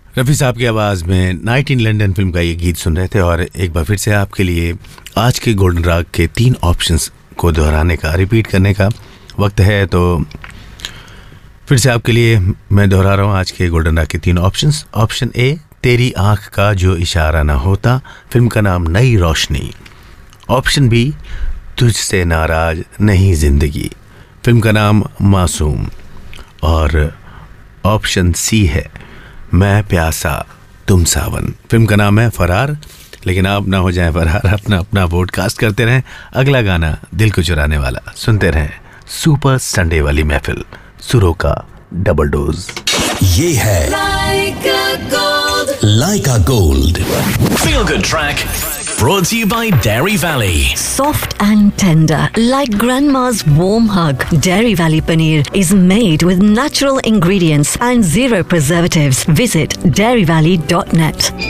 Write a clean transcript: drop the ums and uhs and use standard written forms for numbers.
रफ़ी साहब की आवाज़ में नाइट इन लंदन फिल्म का ये गीत सुन रहे थे। और एक बार फिर से आपके लिए आज के गोल्डन राग के 3 ऑप्शंस को दोहराने का, रिपीट करने का वक्त है। तो फिर से आपके लिए मैं दोहरा रहा हूँ आज के गोल्डन राग के 3 ऑप्शंस। ऑप्शन ए, तेरी आँख का जो इशारा ना होता, फिल्म का नाम नई रोशनी। ऑप्शन बी, तुझसे नाराज नहीं जिंदगी, फिल्म का नाम मासूम। और ऑप्शन सी है, मैं प्यासा तुम सावन, फिल्म का नाम है फरार। लेकिन आप ना हो जाएं फरार, अपना वोट कास्ट करते रहें। अगला गाना दिल को चुराने वाला सुनते रहें। सुपर संडे वाली महफिल, सुरों का डबल डोज। ये है लाइका gold Feel Good Track, brought to you by Dairy Valley. Soft and tender, like grandma's warm hug. Dairy Valley paneer is made with natural ingredients and zero preservatives. Visit dairyvalley.net.